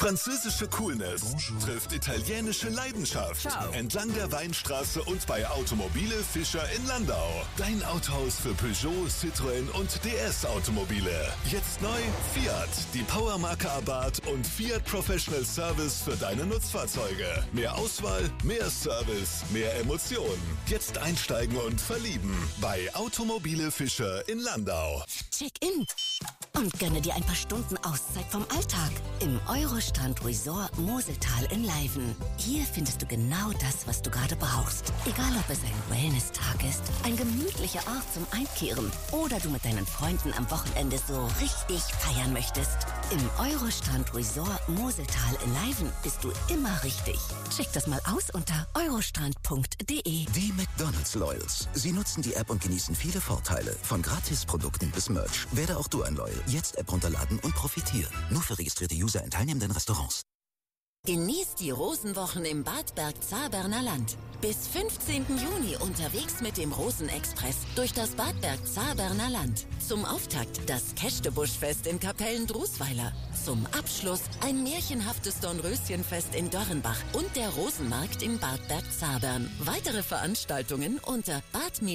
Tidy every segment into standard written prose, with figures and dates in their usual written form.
Französische Coolness trifft italienische Leidenschaft. Ciao. Entlang der Weinstraße und bei Automobile Fischer in Landau. Dein Autohaus für Peugeot, Citroën und DS Automobile. Jetzt neu Fiat, die Powermarke Abarth und Fiat Professional Service für deine Nutzfahrzeuge. Mehr Auswahl, mehr Service, mehr Emotionen. Jetzt einsteigen und verlieben bei Automobile Fischer in Landau. Check-in und gönne dir ein paar Stunden Auszeit vom Alltag im Eurostrand Resort Moseltal in Leiven. Hier findest du genau das, was du gerade brauchst. Egal, ob es ein Wellness-Tag ist, ein gemütlicher Ort zum Einkehren oder du mit deinen Freunden am Wochenende so richtig feiern möchtest. Im Eurostrand Resort Moseltal in Leiven bist du immer richtig. Check das mal aus unter eurostrand.de. Die McDonald's Loyals. Sie nutzen die App und genießen viele Vorteile. Von Gratisprodukten bis Merch. Werde auch du ein Loyal. Jetzt App runterladen und profitieren. Nur für registrierte User in teilnehmenden Restaurants. Genießt die Rosenwochen im Bad Bergzabern Land. Bis 15. Juni unterwegs mit dem Rosenexpress durch das Bad Bergzabern Land. Zum Auftakt das Kästebuschfest in Kapellen-Drusweiler. Zum Abschluss ein märchenhaftes Dornröschenfest in Dörrenbach und der Rosenmarkt in Bad Bergzabern. Weitere Veranstaltungen unter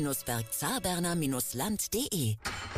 bad-bergzaberner-land.de.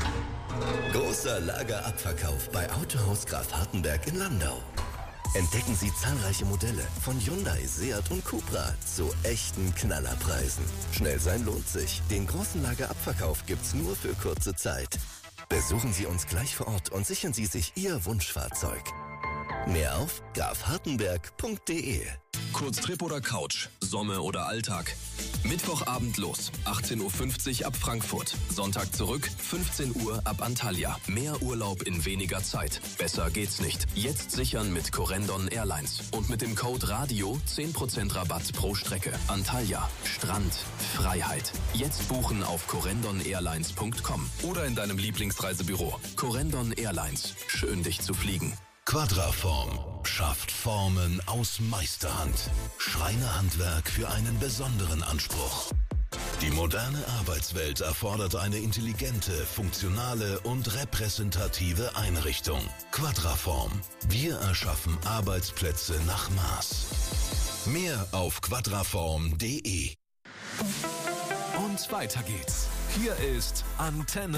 Großer Lagerabverkauf bei Autohaus Graf Hartenberg in Landau. Entdecken Sie zahlreiche Modelle von Hyundai, Seat und Cupra zu echten Knallerpreisen. Schnell sein lohnt sich. Den großen Lagerabverkauf gibt's nur für kurze Zeit. Besuchen Sie uns gleich vor Ort und sichern Sie sich Ihr Wunschfahrzeug. Mehr auf grafhartenberg.de. Kurztrip oder Couch, Somme oder Alltag. Mittwochabend los, 18.50 Uhr ab Frankfurt. Sonntag zurück, 15 Uhr ab Antalya. Mehr Urlaub in weniger Zeit. Besser geht's nicht. Jetzt sichern mit Corendon Airlines. Und mit dem Code RADIO 10% Rabatt pro Strecke. Antalya, Strand, Freiheit. Jetzt buchen auf corendon-airlines.com oder in deinem Lieblingsreisebüro. Corendon Airlines. Schön, dich zu fliegen. Quadraform schafft Formen aus Meisterhand. Schreinerhandwerk für einen besonderen Anspruch. Die moderne Arbeitswelt erfordert eine intelligente, funktionale und repräsentative Einrichtung. Quadraform. Wir erschaffen Arbeitsplätze nach Maß. Mehr auf quadraform.de. Und weiter geht's. Hier ist Antenne